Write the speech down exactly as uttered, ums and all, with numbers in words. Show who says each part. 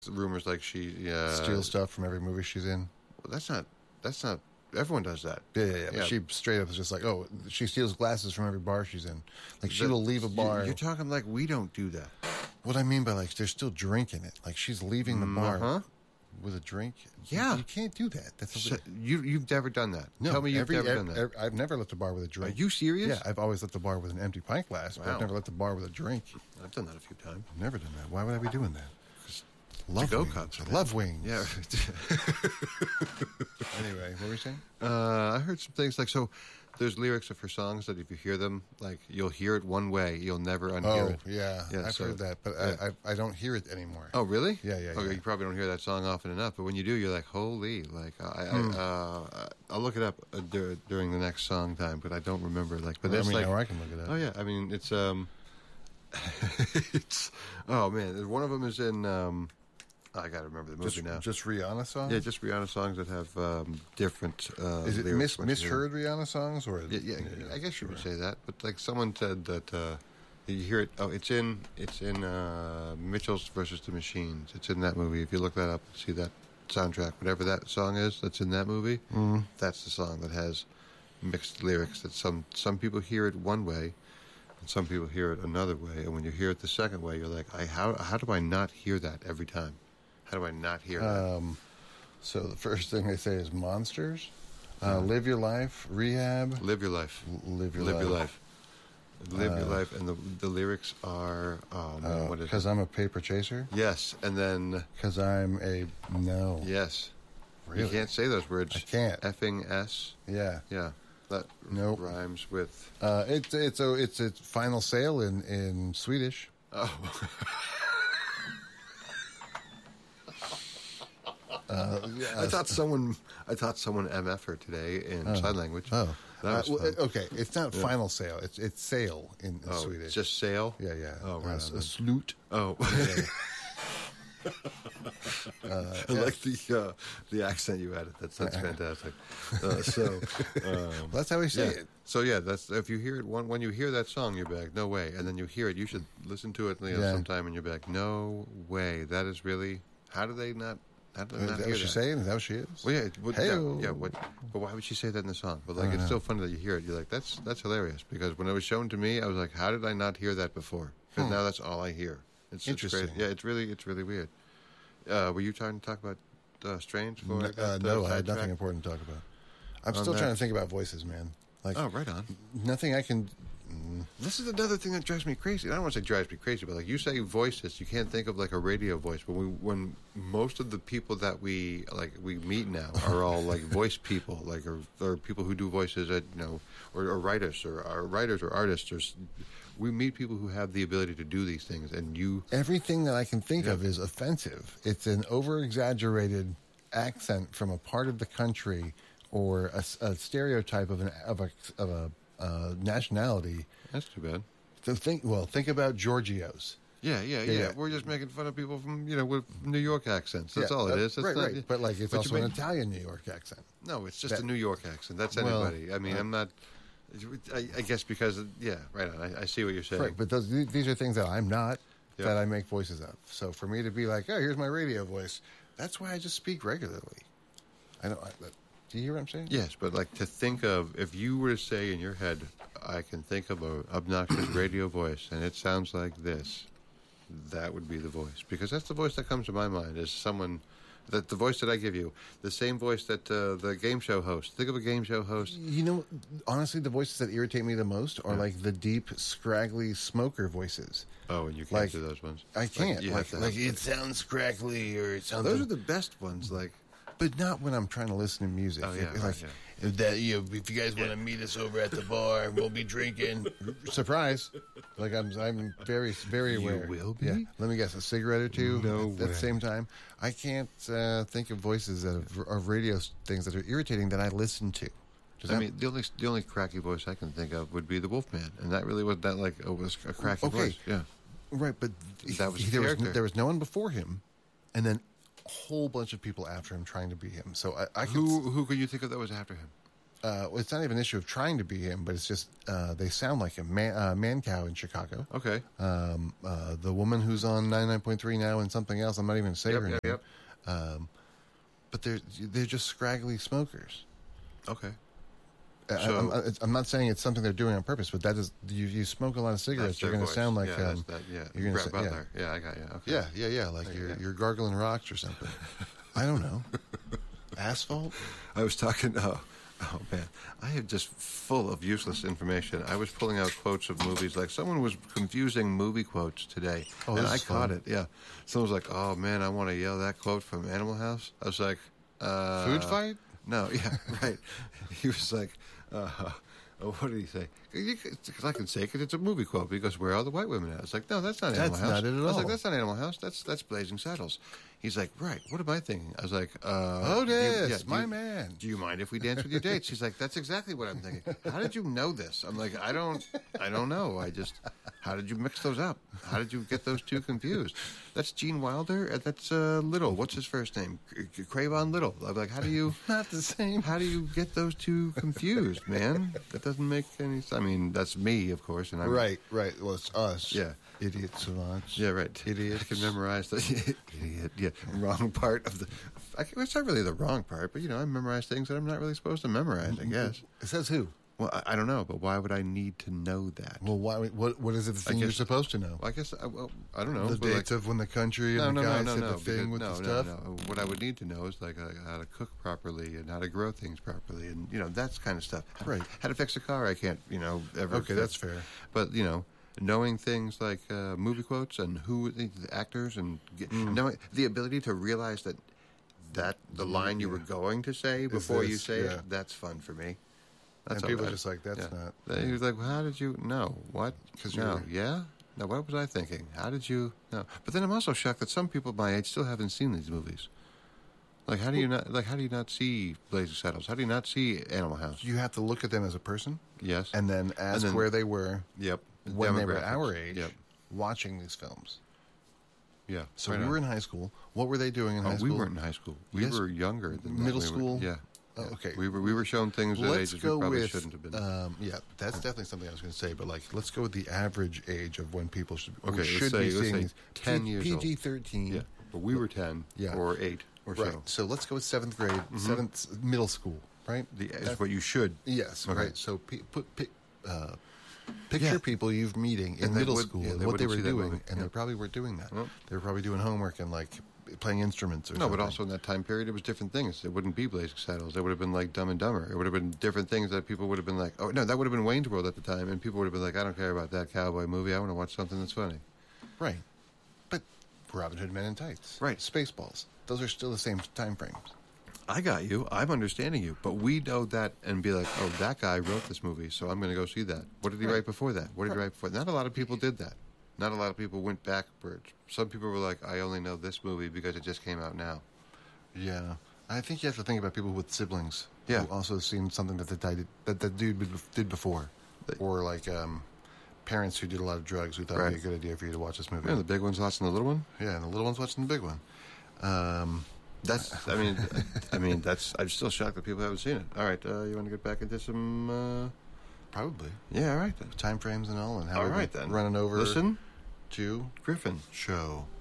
Speaker 1: rumors like she uh,
Speaker 2: steals stuff from every movie she's in.
Speaker 1: Well, that's not. That's not. Everyone does that.
Speaker 2: Yeah, yeah, yeah. But
Speaker 1: Yeah.
Speaker 2: she straight up is just like, oh, she steals glasses from every bar she's in. Like she
Speaker 1: That-
Speaker 2: will leave a
Speaker 1: you-
Speaker 2: bar.
Speaker 1: You're talking like we don't do that.
Speaker 2: What I mean by like they're still drinking it. Like she's leaving the bar
Speaker 1: Uh-huh.
Speaker 2: with a drink.
Speaker 1: Yeah.
Speaker 2: you can't do that. That's a
Speaker 1: So, you you've never done that.
Speaker 2: no.
Speaker 1: Tell me you've
Speaker 2: every,
Speaker 1: never
Speaker 2: ev-
Speaker 1: done that.
Speaker 2: ev- I've never left the bar with a
Speaker 1: Are
Speaker 2: drink.
Speaker 1: you serious?
Speaker 2: Yeah, I've always left the bar with an empty pint glass, but
Speaker 1: Wow.
Speaker 2: I've never left the bar with a drink.
Speaker 1: I've done that a few times.
Speaker 2: I've never done that. Why would I be doing that? Love
Speaker 1: To-go
Speaker 2: wings.
Speaker 1: cups,
Speaker 2: I
Speaker 1: man.
Speaker 2: love wings.
Speaker 1: Yeah.
Speaker 2: Anyway, what were you saying?
Speaker 1: uh, I heard some things like so. There's lyrics of her songs that if you hear them, like you'll hear it one way, you'll never unhear
Speaker 2: Oh,
Speaker 1: it.
Speaker 2: yeah.
Speaker 1: Yeah,
Speaker 2: I've
Speaker 1: so-
Speaker 2: heard that, but
Speaker 1: yeah.
Speaker 2: I, I I don't hear it anymore.
Speaker 1: Oh, really?
Speaker 2: Yeah, yeah,
Speaker 1: Okay,
Speaker 2: yeah.
Speaker 1: you probably don't hear that song often enough, but when you do, you're like, holy! Like, I,
Speaker 2: Hmm.
Speaker 1: I, uh, I'll look it up uh, dur- during the next song time, but I don't remember. Like, but
Speaker 2: Well,
Speaker 1: that's
Speaker 2: I mean,
Speaker 1: like,
Speaker 2: or I can look it up.
Speaker 1: oh yeah, I mean, it's um, it's oh man, one of them is in um, I gotta remember the movie
Speaker 2: Just,
Speaker 1: now.
Speaker 2: just Rihanna songs?
Speaker 1: yeah, just Rihanna songs that have um, different. Uh,
Speaker 2: Is it
Speaker 1: lyrics
Speaker 2: mis-
Speaker 1: once you hear
Speaker 2: misheard Rihanna songs? or
Speaker 1: Yeah, yeah, I guess you would say that. But like someone said that uh, you hear it. Oh, it's in it's in uh, Mitchell's versus the Machines. It's in that movie. If you look that up, and see that soundtrack. Whatever that song is, that's in that movie.
Speaker 2: Mm.
Speaker 1: That's the song that has mixed lyrics. That some some people hear it one way, and some people hear it another way. And when you hear it the second way, you're like, I how how do I not hear that every time? How do I not hear that?
Speaker 2: Um, so the first thing they say is monsters. Uh, live your life, rehab,
Speaker 1: Live your life.
Speaker 2: live your
Speaker 1: Live
Speaker 2: life.
Speaker 1: your life. Live your
Speaker 2: Uh,
Speaker 1: life, and the the lyrics are oh man, what is
Speaker 2: Because
Speaker 1: it?
Speaker 2: I'm a paper chaser.
Speaker 1: Yes, and then
Speaker 2: Because I'm a no.
Speaker 1: yes,
Speaker 2: Really?
Speaker 1: you can't say those words.
Speaker 2: I can't.
Speaker 1: Effing s.
Speaker 2: Yeah.
Speaker 1: Yeah, that
Speaker 2: Nope.
Speaker 1: rhymes with.
Speaker 2: Uh, it's it's a it's a final sale in in Swedish.
Speaker 1: Oh,
Speaker 2: Uh,
Speaker 1: I thought someone I thought someone M F her today in sign language.
Speaker 2: Oh,
Speaker 1: That was
Speaker 2: Uh, well,
Speaker 1: fun.
Speaker 2: okay. It's not final sale. It's it's sale in, in
Speaker 1: Oh,
Speaker 2: Swedish.
Speaker 1: just sale.
Speaker 2: yeah, yeah.
Speaker 1: Oh,
Speaker 2: Uh,
Speaker 1: right.
Speaker 2: s-
Speaker 1: on
Speaker 2: a
Speaker 1: then.
Speaker 2: slut.
Speaker 1: Oh, I like the uh, the accent you added. That's that's fantastic. Uh, so, um,
Speaker 2: Well, that's how we say
Speaker 1: yeah.
Speaker 2: it.
Speaker 1: So yeah, that's if you hear it one when you hear that song, you're back. No way. And then you hear it, you should listen to it you know,
Speaker 2: Yeah.
Speaker 1: sometime, and you're back. No way. That is really. How do they not? How do they
Speaker 2: Is
Speaker 1: not
Speaker 2: that
Speaker 1: hear
Speaker 2: what she's
Speaker 1: that?
Speaker 2: saying? Is that what she is?
Speaker 1: Well, yeah, what, yeah,
Speaker 2: Hey-o.
Speaker 1: yeah. What? But why would she say that in the song? But like,
Speaker 2: I
Speaker 1: it's
Speaker 2: don't
Speaker 1: so
Speaker 2: know.
Speaker 1: funny that you hear it. You're like, that's that's hilarious because when it was shown to me, I was like, how did I not hear that before? Because now that's all I hear. It's, it's
Speaker 2: Interesting.
Speaker 1: crazy. Yeah, it's really it's really weird. Uh, were you trying to talk about uh, Strange? For
Speaker 2: N-
Speaker 1: that,
Speaker 2: uh,
Speaker 1: uh,
Speaker 2: no, I had
Speaker 1: sidetrack?
Speaker 2: nothing important to talk about. I'm
Speaker 1: On
Speaker 2: still
Speaker 1: that.
Speaker 2: trying to think about voices, man. Like
Speaker 1: Oh, right on.
Speaker 2: nothing I can.
Speaker 1: This is another thing that drives me crazy. I don't want to say drives me crazy, but like you say voices, you can't think of like a radio voice. But we, when most of the people that we like we meet now are all like voice people, like or, or people who do voices at you know, or, or writers or, or writers or artists. Or s- we meet people who have the ability to do these things, and you
Speaker 2: Everything that I can think
Speaker 1: Yeah.
Speaker 2: of is offensive. It's an over exaggerated accent from a part of the country or a, s- a stereotype of an of a of a uh, nationality.
Speaker 1: that's too bad.
Speaker 2: So think well, think about Giorgio's.
Speaker 1: Yeah, yeah, yeah,
Speaker 2: yeah.
Speaker 1: We're just making fun of people from you know with New York accents. That's
Speaker 2: Yeah,
Speaker 1: all it
Speaker 2: uh,
Speaker 1: is. That's
Speaker 2: right,
Speaker 1: not-
Speaker 2: right. But like it's
Speaker 1: but you
Speaker 2: also an
Speaker 1: make-
Speaker 2: Italian New York accent.
Speaker 1: No, it's just
Speaker 2: That-
Speaker 1: a New York accent. That's
Speaker 2: Well,
Speaker 1: anybody. I mean,
Speaker 2: uh,
Speaker 1: I'm not. I, I guess because yeah, right on. I, I see what you're saying.
Speaker 2: Right, but those, these are things that I'm not,
Speaker 1: Yeah.
Speaker 2: that I make voices of. So for me to be like, oh, here's my radio voice, that's why I just speak regularly. I don't. I, do you hear what I'm saying?
Speaker 1: Yes, but like to think of if you were to say in your head, I can think of a obnoxious radio voice, and it sounds like this. That would be the voice because that's the voice that comes to my mind. Is someone that the voice that I give you, the same voice that uh, the game show host. Think of a game show host.
Speaker 2: You know, honestly, the voices that irritate me the most are like the deep, scraggly smoker voices.
Speaker 1: Oh, and you can't
Speaker 2: Like,
Speaker 1: do those ones.
Speaker 2: I can't.
Speaker 1: you
Speaker 2: Like,
Speaker 1: have to
Speaker 2: like,
Speaker 1: have-
Speaker 2: it sounds crackly or it sounds.
Speaker 1: those are the best ones. Like
Speaker 2: but not when I'm trying to listen to music.
Speaker 1: Oh, yeah,
Speaker 2: It's
Speaker 1: right,
Speaker 2: like,
Speaker 1: yeah.
Speaker 2: if that you know, if you guys want to meet us over at the bar, we'll be drinking. Surprise! Like I'm, I'm very, very
Speaker 1: You
Speaker 2: aware.
Speaker 1: will be?
Speaker 2: Yeah. Let me guess, a cigarette or two.
Speaker 1: No
Speaker 2: at, at the
Speaker 1: way.
Speaker 2: same time, I can't uh, think of voices that of, of radio things that are irritating that I listen to. Does
Speaker 1: I
Speaker 2: that-
Speaker 1: mean, the only the only cracky voice I can think of would be the Wolfman, and that really wasn't that like it was a cracky
Speaker 2: Okay.
Speaker 1: voice. Yeah,
Speaker 2: right, but
Speaker 1: That was
Speaker 2: he-
Speaker 1: the
Speaker 2: there was
Speaker 1: character.
Speaker 2: there was no one before him, and then a whole bunch of people after him trying to be him. So I, I could
Speaker 1: who who could you think of that was after him?
Speaker 2: Uh, well, it's not even an issue of trying to be him, but it's just uh, they sound like him. Man, uh, Man Cow in Chicago.
Speaker 1: Okay.
Speaker 2: Um, uh, the woman who's on ninety-nine point three now and something else. I'm not even going to say
Speaker 1: Yep,
Speaker 2: her
Speaker 1: yep,
Speaker 2: name.
Speaker 1: yep.
Speaker 2: Um, but they're they're just scraggly smokers.
Speaker 1: Okay.
Speaker 2: I,
Speaker 1: So-
Speaker 2: I'm, I'm- I'm not saying it's something they're doing on purpose, but that is you, you smoke a lot of cigarettes,
Speaker 1: That's
Speaker 2: you're
Speaker 1: their
Speaker 2: going to
Speaker 1: voice.
Speaker 2: sound like
Speaker 1: yeah,
Speaker 2: um,
Speaker 1: that's that, yeah.
Speaker 2: you're going to
Speaker 1: Brett
Speaker 2: yeah.
Speaker 1: Butler. Yeah, I got you. Okay.
Speaker 2: yeah, yeah, yeah, like
Speaker 1: Okay,
Speaker 2: you're
Speaker 1: yeah.
Speaker 2: you're gargling rocks or something. I don't know. Asphalt.
Speaker 1: I was talking. Oh, oh man, I am just full of useless information. I was pulling out quotes of movies. Like someone was confusing movie quotes today,
Speaker 2: Oh,
Speaker 1: and
Speaker 2: this
Speaker 1: I
Speaker 2: is
Speaker 1: caught
Speaker 2: fun.
Speaker 1: it. Yeah, someone was like, "Oh man, I want to yell that quote from Animal House." I was like, uh,
Speaker 2: Food fight?
Speaker 1: No, yeah, right. He was like, uh, oh, what did he say? Because I can say because it's a movie quote. Because where are the white women at? I was like, no, that's not Animal
Speaker 2: That's
Speaker 1: House.
Speaker 2: not it at
Speaker 1: I was
Speaker 2: all.
Speaker 1: like, that's not Animal House. That's that's Blazing Saddles. He's like, right. What am I thinking? I was like, uh,
Speaker 2: Oh,
Speaker 1: do you-
Speaker 2: this,
Speaker 1: yeah, do
Speaker 2: my
Speaker 1: you-
Speaker 2: man.
Speaker 1: Do you mind if we dance with your dates? He's like, that's exactly what I'm thinking. How did you know this? I'm like, I don't, I don't know. I just, how did you mix those up? How did you get those two confused? That's Gene Wilder, and that's uh, Little. What's his first name? C- Cravon Little. I'm like, how do you,
Speaker 2: Not the same.
Speaker 1: how do you get those two confused, man? That doesn't make any sense. I mean, that's me, of course, and I'm
Speaker 2: Right, right. Well, it's us.
Speaker 1: Yeah.
Speaker 2: Idiot savants.
Speaker 1: Yeah, right.
Speaker 2: Idiots.
Speaker 1: I can memorize the idiot. Yeah, wrong part of the. I can, it's not really the wrong part, but you know, I memorize things that I'm not really supposed to memorize. I guess.
Speaker 2: It says who?
Speaker 1: Well, I, I don't know, but why would I need to know that?
Speaker 2: Well, why? What? What is it? The thing you're
Speaker 1: guess-
Speaker 2: supposed to know?
Speaker 1: Well, I guess I, well, I don't know.
Speaker 2: the
Speaker 1: but
Speaker 2: dates
Speaker 1: like,
Speaker 2: of when the country and
Speaker 1: no,
Speaker 2: the
Speaker 1: no,
Speaker 2: guy
Speaker 1: no, no,
Speaker 2: said
Speaker 1: no,
Speaker 2: the thing
Speaker 1: because-
Speaker 2: with
Speaker 1: no,
Speaker 2: the
Speaker 1: no,
Speaker 2: stuff.
Speaker 1: no. What I would need to know is like uh, how to cook properly and how to grow things properly, and you know that's kind of stuff.
Speaker 2: Right.
Speaker 1: How to fix a car, I can't, you know, ever.
Speaker 2: Okay,
Speaker 1: fix.
Speaker 2: that's fair.
Speaker 1: But you know, knowing things like uh, movie quotes and who the, the actors and get,
Speaker 2: Mm.
Speaker 1: knowing the ability to realize that that the line you were going to say before you
Speaker 2: this,
Speaker 1: say
Speaker 2: yeah.
Speaker 1: it, that's fun for me. That's
Speaker 2: And people
Speaker 1: all
Speaker 2: are just like, that's not-
Speaker 1: They- He was like, well, how did you know? What?
Speaker 2: 'Cause
Speaker 1: no,
Speaker 2: you're-
Speaker 1: yeah. No, what was I thinking? How did you? No, but then I'm also shocked that some people my age still haven't seen these movies. Like, how do you not? Like, how do you not see Blazing Saddles? How do you not see Animal House?
Speaker 2: You have to look at them as a person,
Speaker 1: Yes.
Speaker 2: and then ask
Speaker 1: then-
Speaker 2: where they were
Speaker 1: Yep.
Speaker 2: when they were
Speaker 1: Demographics.
Speaker 2: our age,
Speaker 1: Yep.
Speaker 2: watching these films.
Speaker 1: Yeah.
Speaker 2: So
Speaker 1: right
Speaker 2: we
Speaker 1: on.
Speaker 2: were in high school. What were they doing in
Speaker 1: Oh,
Speaker 2: high
Speaker 1: we
Speaker 2: school?
Speaker 1: weren't in high school. We
Speaker 2: Yes.
Speaker 1: were younger than that.
Speaker 2: Middle
Speaker 1: We were-
Speaker 2: school?
Speaker 1: yeah.
Speaker 2: Oh,
Speaker 1: Yeah.
Speaker 2: okay.
Speaker 1: We were we were shown things at
Speaker 2: Let's
Speaker 1: ages
Speaker 2: go
Speaker 1: we probably
Speaker 2: with.
Speaker 1: shouldn't have been.
Speaker 2: Um, yeah, that's definitely something I was going to say. But like, let's go with the average age of when people should,
Speaker 1: Okay, let's
Speaker 2: should
Speaker 1: say-
Speaker 2: be
Speaker 1: let's
Speaker 2: seeing
Speaker 1: say
Speaker 2: these.
Speaker 1: ten years old.
Speaker 2: P G thirteen.
Speaker 1: yeah. But we were ten
Speaker 2: Yeah.
Speaker 1: or eight or
Speaker 2: Right.
Speaker 1: so.
Speaker 2: So let's go with seventh grade, seventh middle school. Right.
Speaker 1: The,
Speaker 2: That's-
Speaker 1: is what you should.
Speaker 2: Yes,
Speaker 1: Okay.
Speaker 2: right. So pe- put pic, uh, picture
Speaker 1: Yeah.
Speaker 2: people you've meeting in
Speaker 1: And they
Speaker 2: middle
Speaker 1: would-
Speaker 2: school
Speaker 1: yeah,
Speaker 2: and
Speaker 1: they
Speaker 2: what they
Speaker 1: wouldn't
Speaker 2: were
Speaker 1: see that
Speaker 2: doing,
Speaker 1: movie.
Speaker 2: and
Speaker 1: Yeah.
Speaker 2: they probably were doing that.
Speaker 1: Well-
Speaker 2: they were probably doing homework and like playing instruments or
Speaker 1: No,
Speaker 2: something.
Speaker 1: but also in that time period, it was different things. It wouldn't be Blazing Saddles. It would have been like Dumb and Dumber. It would have been different things that people would have been like, oh, no, that would have been Wayne's World at the time. And people would have been like, I don't care about that cowboy movie. I want to watch something that's funny.
Speaker 2: right. But Robin Hood Men in Tights,
Speaker 1: Right.
Speaker 2: Spaceballs, those are still the same time frames.
Speaker 1: I got you. I'm understanding you. But we know that and be like, oh, that guy wrote this movie, so I'm going to go see that. What did he
Speaker 2: Right.
Speaker 1: write before that? What did he write before? Not a lot of people did that. Not a lot of people went backwards. Some people were like, I only know this movie because it just came out now.
Speaker 2: Yeah, I think you have to think about people with siblings.
Speaker 1: Yeah.
Speaker 2: who also seen something that the guy did, that the dude did before, or like um, parents who did a lot of drugs who thought it'd be a
Speaker 1: Right.
Speaker 2: good idea for you to watch this movie.
Speaker 1: Yeah, the big one's watching the little one.
Speaker 2: Yeah, and the little one's watching the big one. Um,
Speaker 1: That's, I mean, I mean, that's, I'm still shocked that people haven't seen it. All right, uh, you want to get back into some, uh,
Speaker 2: probably
Speaker 1: yeah, all right then.
Speaker 2: time frames and all, and how
Speaker 1: All
Speaker 2: we're
Speaker 1: right then.
Speaker 2: running over
Speaker 1: Listen,
Speaker 2: to
Speaker 1: Griffin.
Speaker 2: show.